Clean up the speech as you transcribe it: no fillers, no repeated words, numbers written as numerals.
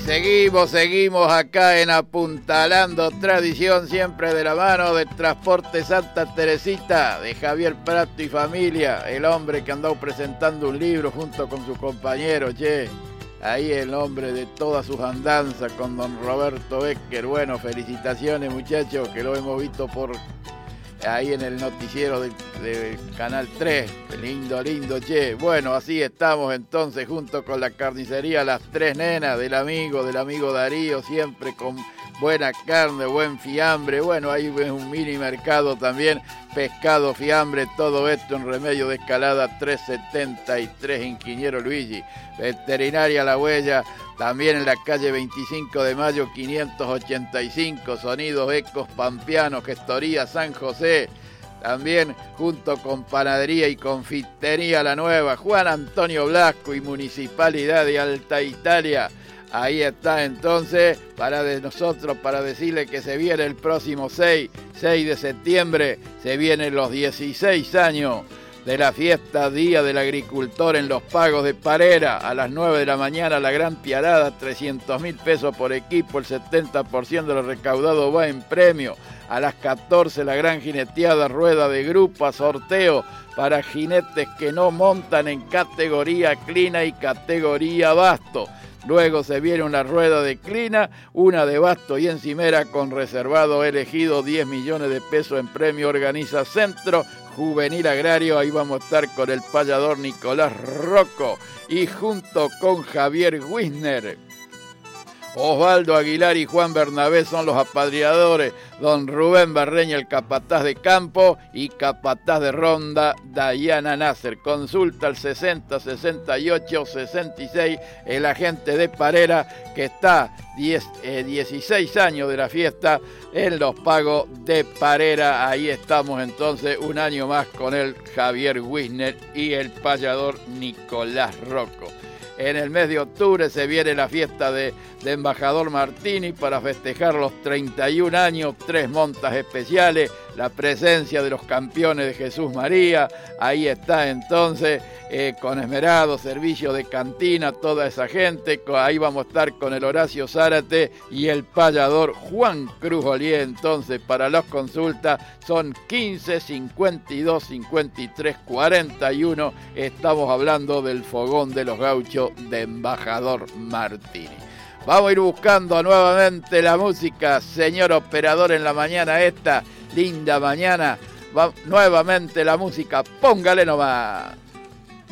Seguimos acá en Apuntalando Tradición, siempre de la mano del Transporte Santa Teresita, de Javier Prato y familia, el hombre que andó presentando un libro junto con su compañero, ahí el hombre de todas sus andanzas con don Roberto Becker. Bueno, felicitaciones muchachos, que lo hemos visto por ahí en el noticiero del Canal 3, lindo, Bueno, así estamos entonces junto con la carnicería Las Tres Nenas del amigo Darío, siempre con buena carne, buen fiambre. Bueno, ahí ves un mini mercado también, pescado, fiambre, todo esto en Remedio de Escalada 373, Ingeniero Luigi. Veterinaria La Huella, también en la calle 25 de Mayo 585, Sonidos Ecos Pampeanos, Gestoría San José, también junto con Panadería y Confitería La Nueva, Juan Antonio Blasco y Municipalidad de Alta Italia. Ahí está entonces para decirle que se viene el próximo 6 de septiembre, se vienen los 16 años de la fiesta Día del Agricultor en Los Pagos de Parera. A las 9 de la mañana la gran piarada, 300.000 pesos por equipo, el 70% de lo recaudado va en premio. A las 14 la gran jineteada, rueda de grupo, sorteo para jinetes que no montan en categoría clina y categoría basto. Luego se viene una rueda de clina, una de basto y encimera con reservado elegido, 10 millones de pesos en premio. Organiza Centro Juvenil Agrario. Ahí vamos a estar con el payador Nicolás Rocco y junto con Javier Wisner. Osvaldo Aguilar y Juan Bernabé son los apadrinadores. Don Rubén Barreña, el capataz de campo, y capataz de ronda, Dayana Nasser. Consulta al 60 68 66, el agente de Parera, que está 16 años de la fiesta en Los Pagos de Parera. Ahí estamos entonces un año más con el Javier Wisner y el payador Nicolás Rocco. En el mes de octubre se viene la fiesta de Embajador Martini para festejar los 31 años, 3 montas especiales, la presencia de los campeones de Jesús María. Ahí está entonces con esmerado, servicio de cantina, toda esa gente. Ahí vamos a estar con el Horacio Zárate y el payador Juan Cruz Olié. Entonces, para las consultas son 15 52 53 41. Estamos hablando del fogón de los gauchos de Embajador Martini. Vamos a ir buscando nuevamente la música, señor operador, en la mañana esta linda mañana. Nuevamente la música, póngale nomás.